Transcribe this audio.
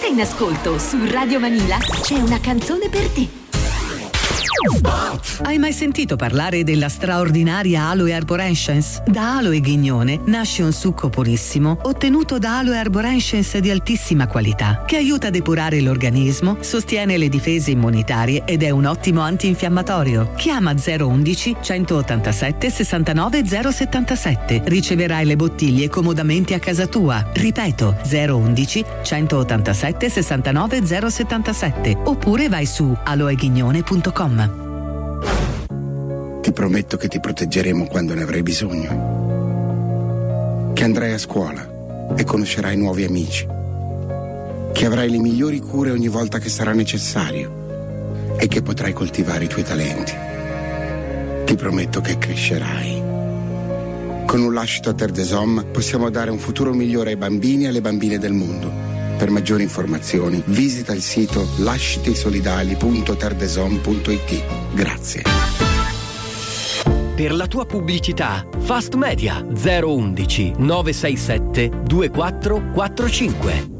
Artista in ascolto su Radio Manila c'è una canzone per te. Hai mai sentito parlare della straordinaria Aloe Arborescens? Da Aloe Ghignone nasce un succo purissimo ottenuto da Aloe Arborescens di altissima qualità che aiuta a depurare l'organismo, sostiene le difese immunitarie ed è un ottimo antinfiammatorio. Chiama 011 187 69 077. Riceverai le bottiglie comodamente a casa tua. Ripeto, 011 187 69 077 oppure vai su aloeghignone.com. Ti prometto che ti proteggeremo quando ne avrai bisogno. Che andrai a scuola e conoscerai nuovi amici. Che avrai le migliori cure ogni volta che sarà necessario e che potrai coltivare i tuoi talenti. Ti prometto che crescerai. Con un lascito Terre des Hommes possiamo dare un futuro migliore ai bambini e alle bambine del mondo. Per maggiori informazioni visita il sito lascitisolidali.terdesom.it. Grazie. Per la tua pubblicità, Fast Media 011 967 2445.